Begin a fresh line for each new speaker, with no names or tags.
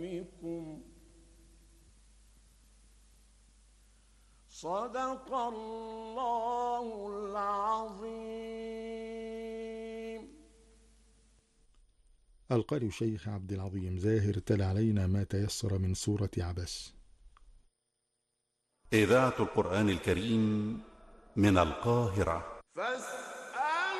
بكم صدق الله العظيم.
القارئ الشيخ عبد العظيم زاهر تلا علينا ما تيسر من سورة عبس.
إذاعة القرآن الكريم من القاهرة.